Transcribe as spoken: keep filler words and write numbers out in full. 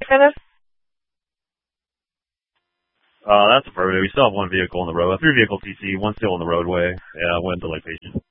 finish? Uh, that's affirmative. We still have one vehicle on the road. A three vehicle T C, one still on the roadway. Yeah, went to Lake Patient.